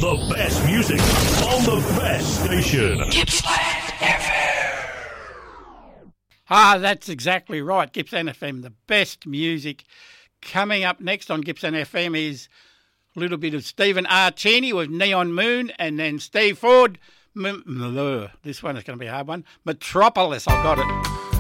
The best music on the best station. Gippsland FM. That's exactly right. Gippsland FM, the best music. Coming up next on Gippsland FM is a little bit of Stephen R. Cheney with Neon Moon, and then Steve Ford. This one is going to be a hard one. Metropolis, I've got it.